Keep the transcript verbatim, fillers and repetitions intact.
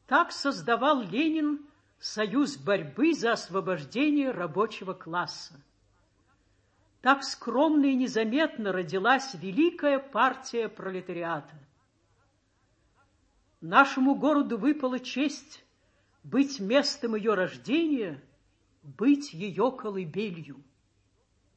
Так создавал Ленин союз борьбы за освобождение рабочего класса. Так скромно и незаметно родилась великая партия пролетариата. Нашему городу выпала честь быть местом ее рождения, быть ее колыбелью.